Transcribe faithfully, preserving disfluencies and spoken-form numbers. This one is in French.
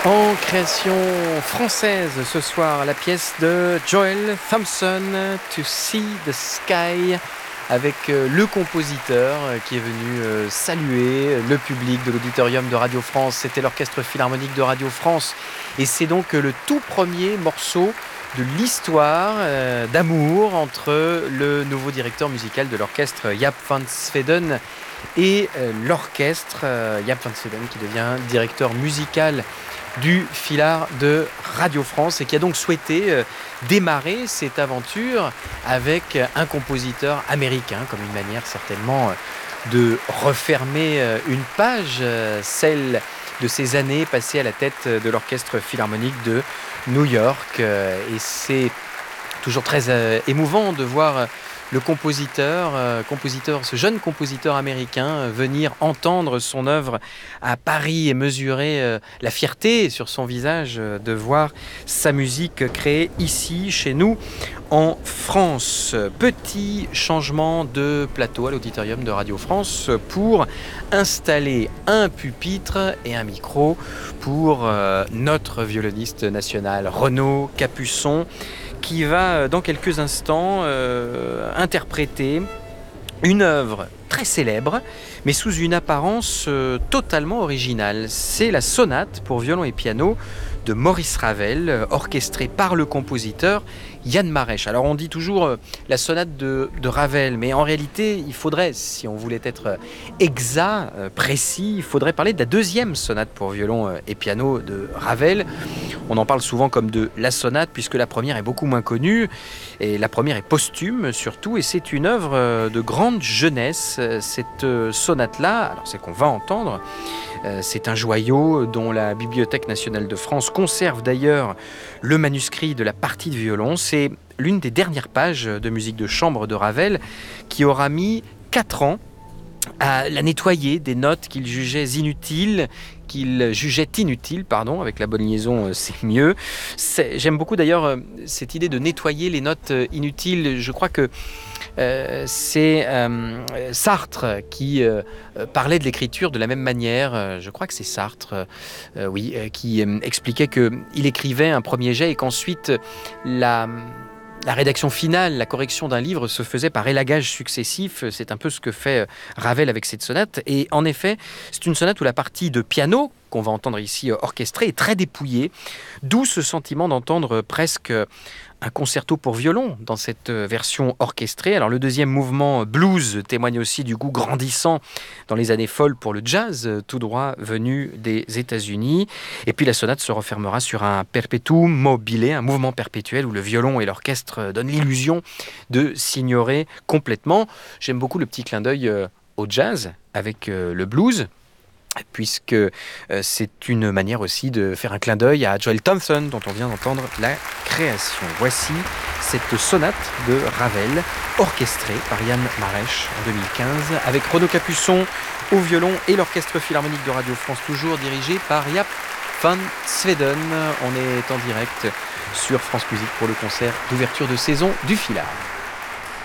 En création française ce soir, la pièce de Joel Thompson, To See the Sky, avec le compositeur qui est venu saluer le public de l'auditorium de Radio France. C'était l'Orchestre Philharmonique de Radio France et c'est donc le tout premier morceau de l'histoire euh, d'amour entre le nouveau directeur musical de l'orchestre Jaap van Zweden et euh, l'orchestre euh, Jaap van Zweden qui devient directeur musical du Philhar de Radio France et qui a donc souhaité euh, démarrer cette aventure avec un compositeur américain comme une manière certainement euh, de refermer euh, une page, euh, celle de ces années passées à la tête de l'Orchestre Philharmonique de New York. Et c'est toujours très émouvant de voir le compositeur, compositeur, ce jeune compositeur américain venir entendre son œuvre à Paris et mesurer la fierté sur son visage de voir sa musique créée ici, chez nous, en France. Petit changement de plateau à l'auditorium de Radio France pour installer un pupitre et un micro pour notre violoniste national Renaud Capuçon, qui va dans quelques instants euh, interpréter une œuvre très célèbre, mais sous une apparence euh, totalement originale. C'est la sonate pour violon et piano de Maurice Ravel, euh, orchestrée par le compositeur Jan Marèche. Alors on dit toujours euh, la sonate de, de Ravel, mais en réalité, il faudrait, si on voulait être exact, euh, précis, il faudrait parler de la deuxième sonate pour violon euh, et piano de Ravel. On en parle souvent comme de la sonate, puisque la première est beaucoup moins connue, et la première est posthume surtout, et c'est une œuvre euh, de grande jeunesse. Cette euh, sonate-là, alors c'est qu'on va entendre, euh, c'est un joyau dont la Bibliothèque nationale de France conserve d'ailleurs le manuscrit de la partie de violon. C'est l'une des dernières pages de musique de chambre de Ravel qui aura mis quatre ans à la nettoyer des notes qu'il jugeait inutiles, qu'il jugeait inutiles, pardon, avec la bonne liaison, c'est mieux. C'est, j'aime beaucoup d'ailleurs cette idée de nettoyer les notes inutiles. Je crois que Euh, c'est euh, Sartre qui euh, parlait de l'écriture de la même manière. Euh, je crois que c'est Sartre, euh, oui, euh, qui euh, expliquait qu'il écrivait un premier jet et qu'ensuite la... La rédaction finale, la correction d'un livre se faisait par élagage successif. C'est un peu ce que fait Ravel avec cette sonate. Et en effet, c'est une sonate où la partie de piano, qu'on va entendre ici orchestrée, est très dépouillée. D'où ce sentiment d'entendre presque un concerto pour violon dans cette version orchestrée. Alors le deuxième mouvement blues témoigne aussi du goût grandissant dans les années folles pour le jazz, tout droit venu des États-Unis. Et puis la sonate se refermera sur un perpetuum mobile, un mouvement perpétuel où le violon et l'orchestre donnent l'illusion de s'ignorer complètement. J'aime beaucoup le petit clin d'œil au jazz avec le blues, puisque euh, c'est une manière aussi de faire un clin d'œil à Joel Thompson, dont on vient d'entendre la création. Voici cette sonate de Ravel, orchestrée par Jan Marèche en deux mille quinze, avec Renaud Capuçon au violon et l'Orchestre Philharmonique de Radio France, toujours dirigé par Jaap van Zweden. On est en direct sur France Musique pour le concert d'ouverture de saison du Philhar.